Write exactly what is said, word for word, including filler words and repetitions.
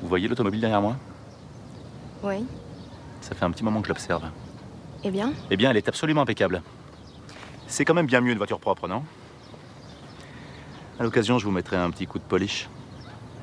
voyez l'automobile derrière moi? Oui. Ça fait un petit moment que je l'observe. Eh bien? Eh bien, elle est absolument impeccable. C'est quand même bien mieux une voiture propre, non? À l'occasion, je vous mettrai un petit coup de polish.